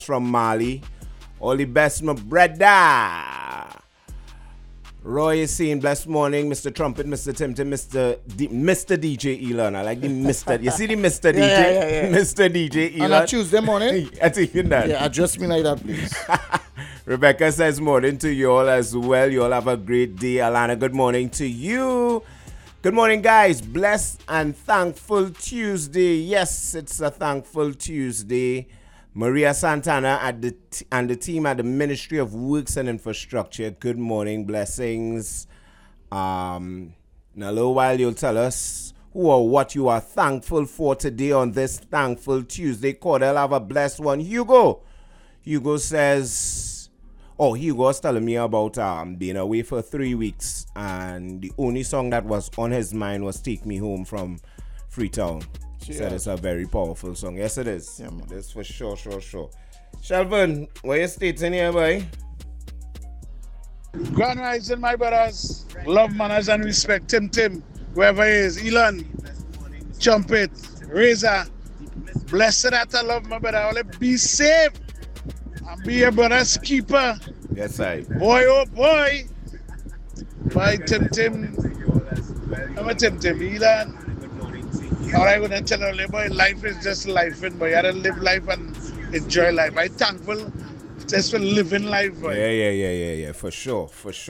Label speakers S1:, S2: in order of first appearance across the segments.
S1: from Mali. All the best, my brother. Roy is saying, blessed morning, Mr. Trumpet, Mr. Tim Tim, Mr. DJ Elon. I like the Mr. You see the Mr. DJ?
S2: Yeah.
S1: Mr. DJ Elon.
S2: On a Tuesday morning?
S1: I think you know.
S2: Yeah, address me like that, please.
S1: Rebecca says, morning to you all as well. You all have a great day. Alana, good morning to you. Good morning, guys. Blessed and thankful Tuesday. Yes, it's a thankful Tuesday. Maria Santana and the team at the Ministry of Works and Infrastructure. Good morning, blessings. In a little while, you'll tell us who or what you are thankful for today on this thankful Tuesday. Cordell, have a blessed one. Hugo says, Hugo was telling me about being away for 3 weeks, and the only song that was on his mind was Take Me Home from Freetown. He said it's a very powerful song. Yes, it is.
S2: Yeah, man.
S1: That's for sure. Shelvin, where you stating here, boy?
S3: Grand rising, my brothers. Love, manners, and respect. Tim, whoever he is. Elon, Trumpet, Razor. Blessed that I love, my brother. Only be safe and be your brother's keeper.
S1: Yes, I.
S3: Boy, oh boy. Bye, Tim. I'm a Tim. Elon. All I'm going to tell you, boy, life is just life, boy. You gotta live life and enjoy life. I'm thankful just for living life, boy.
S1: Yeah. For sure.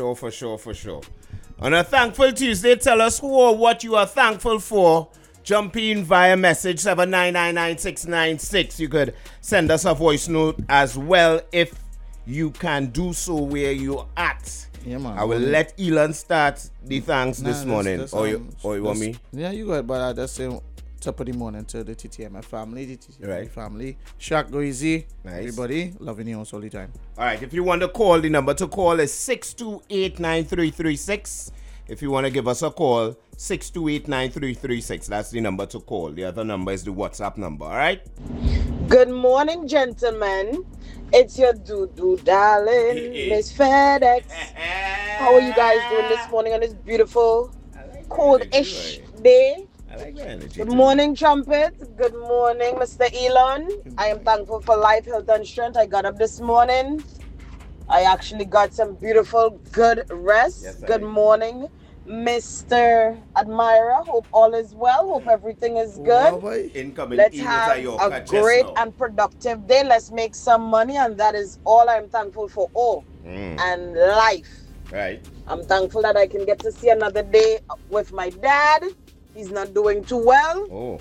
S1: On a thankful Tuesday, tell us who or what you are thankful for. Jump in via message 7999696. You could send us a voice note as well if you can do so where you're at.
S2: Yeah, man.
S1: I will let Elon start the thanks this morning. Or you want me?
S2: Yeah, you got it, but I just say top of the morning to the TTM family, the TTM family. Shaq, go easy.
S1: Nice.
S2: Everybody, loving you all the time.
S1: All right, if you want to call, the number to call is 628-9336. If you want to give us a call, 628-9336. That's the number to call. The other number is the WhatsApp number, all right?
S4: Good morning, gentlemen. It's your doo-doo darling, Miss FedEx. How are you guys doing this morning on this beautiful, cold-ish day?
S1: I like your energy.
S4: Good morning, Trumpet. Good morning, Mr. Elon. I am thankful for life, health, and strength. I got up this morning. I actually got some beautiful, good rest.
S1: Yes,
S4: good morning, Mr. Admira. Hope all is well. Hope everything is good.
S1: Incoming
S4: Let's
S1: emails
S4: have
S1: are your
S4: a
S1: cut
S4: great
S1: just now.
S4: and productive day. Let's make some money, and that is all I'm thankful for. And life.
S1: Right.
S4: I'm thankful that I can get to see another day with my dad. He's not doing too well.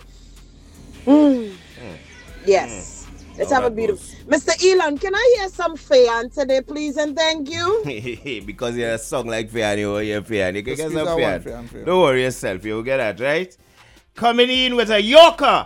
S4: Yes. Let's have a beautiful... Mr. Elon, can I hear some Fayan today, please, and thank you?
S1: Because you're a song like Fayan, you're Fayan. You can get some
S2: Fayan.
S1: Fayan. Don't worry yourself, you'll get that, right? Coming in with a Yorker.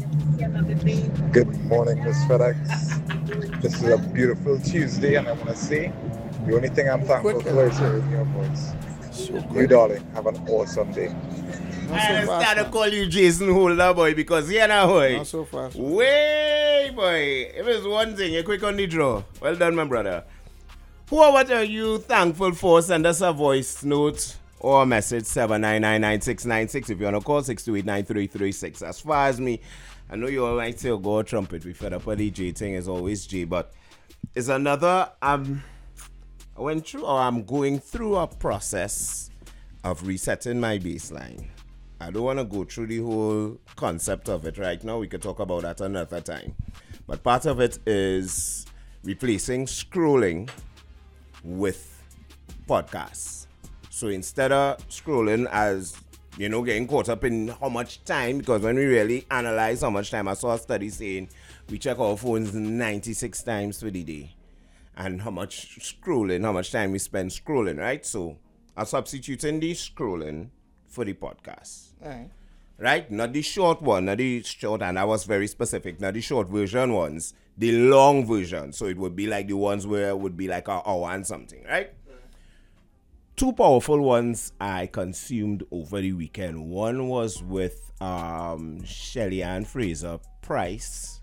S5: Good morning, Miss FedEx. This is a beautiful Tuesday, and I want to say the only thing I'm thankful for is hearing your voice. You, darling, have an awesome day.
S1: I start to call you Jason Holder, boy, because you're not, boy.
S2: Not so fast.
S1: Way, boy. If it's one thing, you're quick on the draw. Well done, my brother. Who or what are you thankful for? Send us a voice note or a message, 7999696. If you want to call, 628-9336. As far as me, I know you all like to go Trumpet. We fed up with the J thing, it's always J, but it's another, I'm going through a process of resetting my baseline. I don't want to go through the whole concept of it right now. We could talk about that another time. But part of it is replacing scrolling with podcasts. So instead of scrolling as, getting caught up in how much time, because when we really analyze how much time, I saw a study saying we check our phones 96 times for the day. And how much time we spend scrolling, right? So I'm substituting the scrolling for the podcast. Right? Not the short one, and I was very specific, not the short version ones, the long version. So it would be like the ones where it would be like an hour and something, right? Two powerful ones I consumed over the weekend. One was with Shelly Ann Fraser Price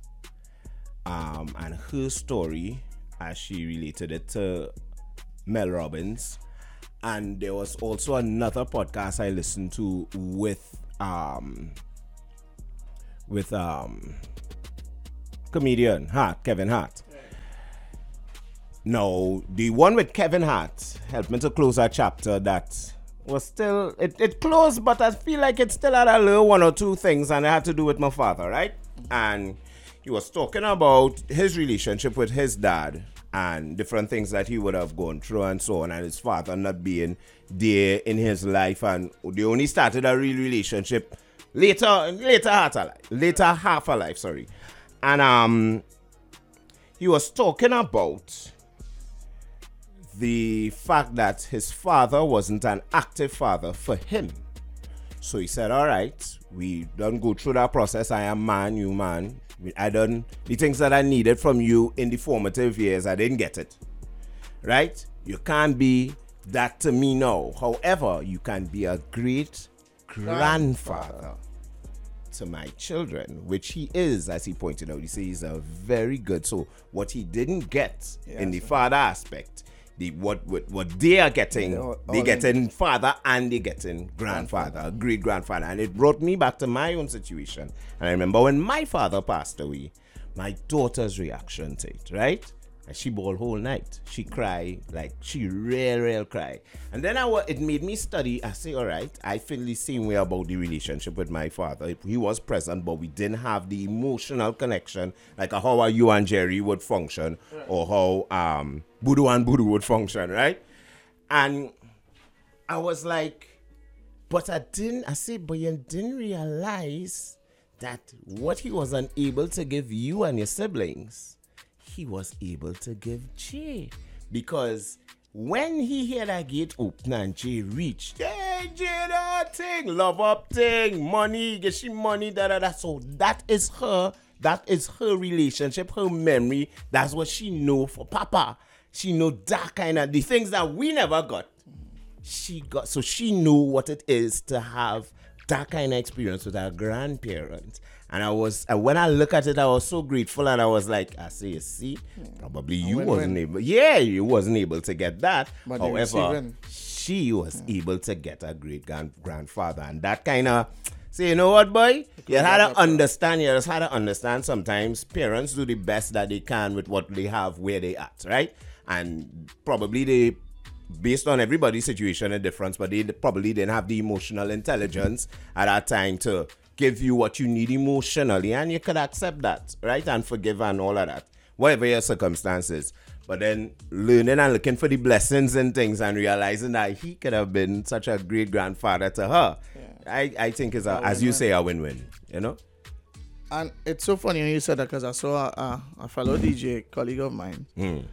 S1: and her story as she related it to Mel Robbins. And there was also another podcast I listened to with comedian Kevin Hart. No, the one with Kevin Hart helped me to close a chapter that was still, it closed, but I feel like it still had a little one or two things, and it had to do with my father, right? And he was talking about his relationship with his dad and different things that he would have gone through and so on, and his father not being there in his life, and they only started a real relationship later half of life, sorry. And he was talking about the fact that his father wasn't an active father for him. So he said, all right, we don't go through that process. I am man, you man. I done the things that I needed from you in the formative years. I didn't get it. Right? You can't be that to me now. However, you can be a great grandfather to my children, which he is, as he pointed out. He says he's a very good. So what he didn't get in the father aspect, what they are getting, they getting father and they getting grandfather, great grandfather. And it brought me back to my own situation. And I remember when my father passed away, my daughter's reaction to it, right? And she bawled whole night. She cried, like she real cry. And then it made me study. I say, all right, I feel the same way about the relationship with my father. He was present, but we didn't have the emotional connection, like how you and Jerry would function, right, or how Budu and Budu would function, right? And I was like, but you didn't realize that what he was unable to give you and your siblings, he was able to give Jay. Because when he heard that gate open and Jay reached, hey, Jay, that thing, love up thing, money, get she money, da. So that is her relationship, her memory. That's what she know for Papa. She know that kind of, the things that we never got. She got, so she knew what it is to have that kind of experience with her grandparents. And when I look at it, I was so grateful, and I was like, you see, probably you wasn't able to get that. But however, she was able to get a great grandfather, and that kind of, say, you know what, boy? You just had to understand sometimes parents do the best that they can with what they have where they at, right? And probably based on everybody's situation and difference, but they probably didn't have the emotional intelligence at that time to give you what you need emotionally, and you could accept that, right? And forgive and all of that, whatever your circumstances. But then learning and looking for the blessings and things and realizing that he could have been such a great grandfather to her, I think is, as you say, a win-win, you know?
S2: And it's so funny when you said that, because I saw a fellow DJ colleague of mine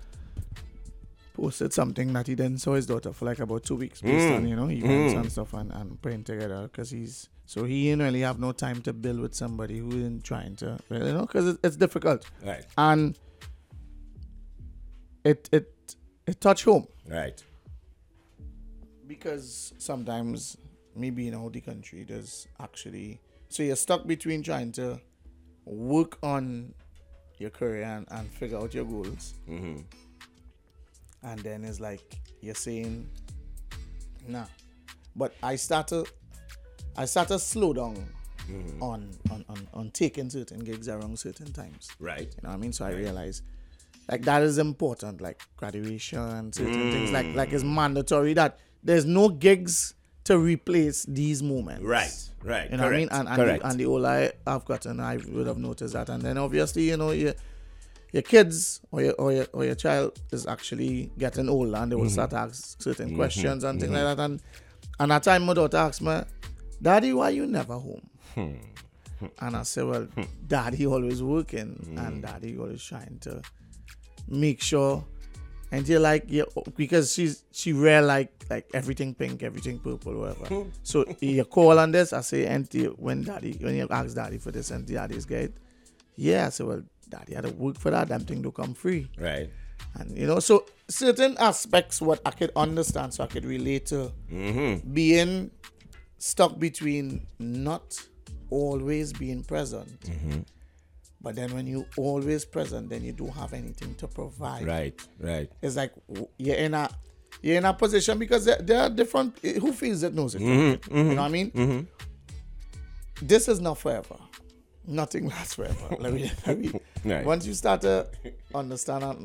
S2: posted something that he didn't saw his daughter for like about 2 weeks based on, events and stuff and praying together, because he didn't really have no time to build with somebody who isn't trying to, because it's difficult.
S1: Right.
S2: And it touched home.
S1: Right.
S2: Because sometimes, me being out the country, there's actually, so you're stuck between trying to work on your career and figure out your goals. Mm-hmm. And then it's like you're saying, nah. But I start to slow down on taking certain gigs around certain times.
S1: Right.
S2: You know what I mean? So I realize like that is important, like graduation, certain things like it's mandatory that there's no gigs to replace these moments.
S1: Right.
S2: You know what I mean? And the older I've gotten, I would have noticed that. And then obviously, your kids or your child is actually getting older, and they will start to ask certain questions and things like that. And at time my daughter asked me, Daddy, why you never home? And I said, well, Daddy always working, and Daddy always trying to make sure. And you're like, because she rare like everything pink, everything purple, whatever. So you call on this, I say, Auntie, when you ask Daddy for this, and Daddy's get, I said, well, Daddy had to work for that damn thing to come free.
S1: Right.
S2: And so certain aspects what I could understand, so I could relate to being stuck between not always being present. But then when you always present, then you don't have anything to provide.
S1: Right.
S2: It's like you're in a position, because there are different, who feels it knows it. You know what I mean? This is not forever. Nothing lasts forever. Right. Once you start to understand